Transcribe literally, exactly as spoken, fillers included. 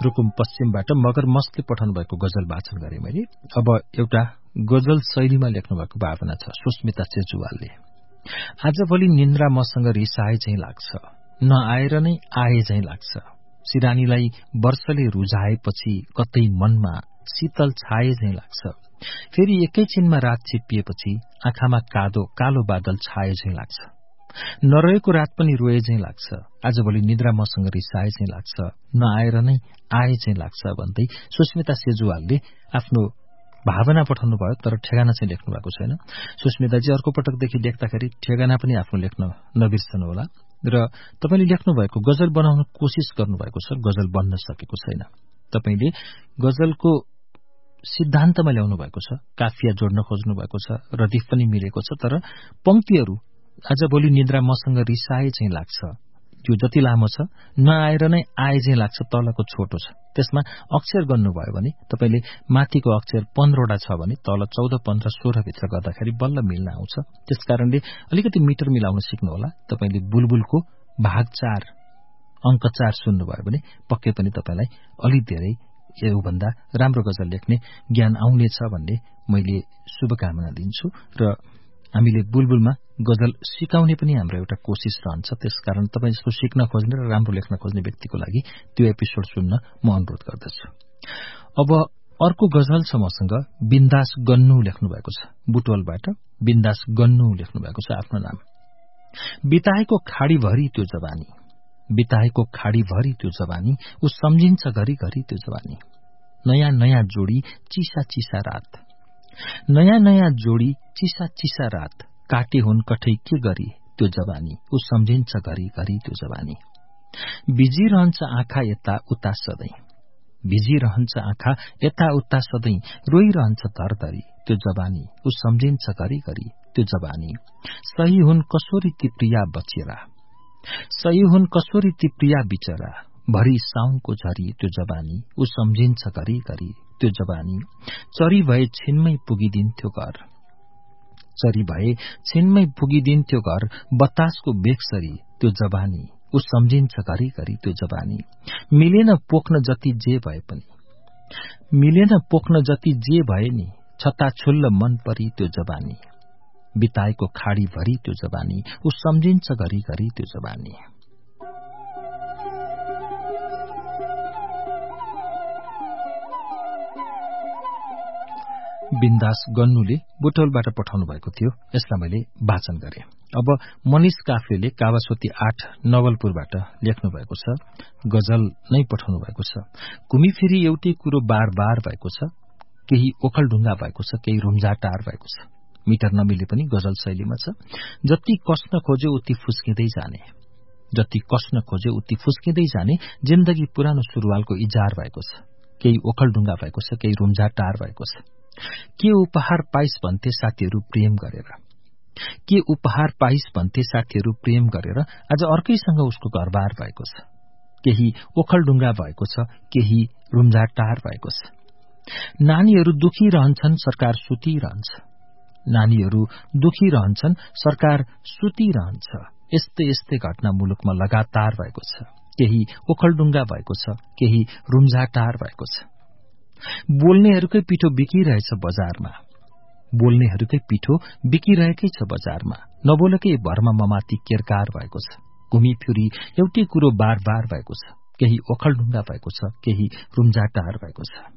रुकुम पश्चिमबाट मगर मस्तले पठाउनु भएको गजल वाचन गरे मैले। अब एउटा गजल शैलीमा लेख्नु भएको भावना छ सुस्मिता सेजुवालले। आजभोलि निन्द्रा मसँग रिसाए झैं लाग्छ, नआएर नै आए झैं लाग्छ। सिरानीलाई वर्षले रुझाएपछि कतै मनमा शीतल छाए झैं लाग्छ। फेरि एकैछिनमा रात छिप्पिएपछि आँखामा कादो कालो बादल छाए झैं लाग्छ। नरहेको रात पनि रोए झैं लाग्छ। आजभोलि निद्रा मसँग रिसाए झैं लाग्छ, नआएर नै आए झैं लाग्छ भन्दै सुस्मिता सेजुवालले आफ्नो भावना पठाउनु भयो, तर ठेगाना चाहिँ लेख्नु भएको छैन। सुस्मिताजी अर्को पटकदेखि लेख्दाखेरि ठेगाना पनि आफ्नो लेख्न नबिर्सनु होला। र तपाईले लेख्नु भएको गजल बनाउन कोसिस गर्नुभएको छ, गजल बन्न सकेको छैन। तपाईले गजलको सिद्धान्तमा ल्याउनु भएको छ, काफिया जोड्न खोज्नु भएको छ, रदिफ पनि मिलेको छ, तर पंक्तिहरू आजभोलि निद्रा मसँग रिसाए चाहिँ लाग्छ त्यो जति लामो छ, नआएर नै आए चाहिँ लाग्छ तलको छोटो छ। त्यसमा अक्षर गर्नुभयो भने तपाईले माथिको अक्षर पन्ध्रवटा छ भने तल चौध पन्ध्र सोह्र भित्र गर्दाखेरि बल्ल मिल्न आउँछ। त्यसकारणले अलिकति मिटर मिलाउन सिक्नु होला। तपाईले बुलबुलको भाग चार अंक चार सुन्नुभयो भने पक्कै पनि तपाईलाई अलि धेरै योभन्दा राम्रो गजल लेख्ने ज्ञान आउनेछ भन्ने मैले शुभकामना दिन्छु। र हामीले बुलबुलमा गजल सिकाउने पनि हाम्रो एउटा कोसिस रहन्छ। त्यसकारण तपाईँ जस्तो सिक्न खोज्ने र राम्रो लेख्न खोज्ने व्यक्तिको लागि त्यो एपिसोड सुन्न म अनुरोध गर्दछु। अब अर्को गजल छ मसँग, बिन्दास गन्नु लेख्नु भएको छ बुटवलबाट। बिन्दास गन्नु लेख्नु भएको छ आफ्नो नाम। बिताएको खाडीभरि त्यो जवानी, बिताएको खाडीभरि त्यो जवानी, उ सम्झिन्छ घरिघरि त्यो जवानी। नयाँ नयाँ जोडी चिसा चिसा रात, नयाँ नयाँ जोडी चिसा चिसा रात, काटे हुन् कठै के गरी त्यो जवानी, उ सम्झिन्छ घरिघरि त्यो जवानी। बिजी रहन्छ आँखा यता उता सधैँ, बिजी रहन्छ आँखा यता उता सधैँ, रोइरहन्छ धरधरी त्यो जवानी, उ सम्झिन्छ घरिघरि त्यो जवानी। सही हुन् कसोरी ती प्रिया बचेरा, सही हुन् कसोरी ती प्रिया बिचरा, भरि साउनको झरी त्यो जवानी, उ सम्झिन्छ घरिघरि त्यो जवानी। चरी भए छिनमै पुगिदिन्थ्यो घर, चरी भए छिनमै पुगिदिन्थ्यो घर, बतासको बेगसरी त्यो जवानी, उ सम्झिन्छ घरिघरि त्यो जवानी। मिलेन पोख्न जति जे भए पनि, मिलेन पोख्न जति जे भए नि, छताछुल्ल मन परी त्यो जवानी। बिताएको खाडीभरि त्यो जवानी, उ सम्झिन्छ घरिघरि त्यो जवानी। बिन्दास गन्नुले बुटवलबाट पठाउनु भएको थियो, यसलाई मैले वाचन गरे। अब मनिष काफ्लेले कावासोती आठ नवलपुरबाट लेख्नु भएको छ, गजल नै पठाउनु भएको छ। घुमीफिरी एउटै कुरो बार बार भएको छ, केही ओखलढुङ्गा भएको छ, केही रुम्झाटार भएको छ। मिटर नमिले पनि गजल शैलीमा छ। जति कस्न खोज्यो उति फुस्किँदै जाने, जति कस्न खोज्यो उति फुस्किँदै जाने, जिन्दगी पुरानो सुरुवालको इजार भएको छ। केही ओखलढुङ्गा भएको छ, केही रुम्झाटार भएको छ। के उपहार पाइस भन्थे साथीहरू प्रेम गरेर, के उपहार पाइस भन्थे साथीहरू प्रेम गरेर, आज अर्कैसँग उसको घरबार भएको छ। केही ओखलढुङ्गा भएको छ, केही रुम्झाटार भएको छ। नानीहरू दुखी रहन्छन्, सरकार सुतिरहन्छ, नानीहरू दुखी रहन्छन्, सरकार सुतिरहन्छ। यस्तै यस्तै घटना मुलुकमा लगातार भएको छ। केही ओखलढुङ्गा भएको छ, केही रुम्झाटार भएको छ। बोल्नेहरूकै पिठो बिकिरहेछ बजारमा, बोल्नेहरूकै पिठो बिकिरहेकै छ बजारमा, नबोलेकै भरमा ममाथि केरकार भएको छ। घुमीफिरी एउटै कुरो बार बार भएको छ, केही ओखलढुङ्गा भएको छ, केही रुम्झाटार भएको छ।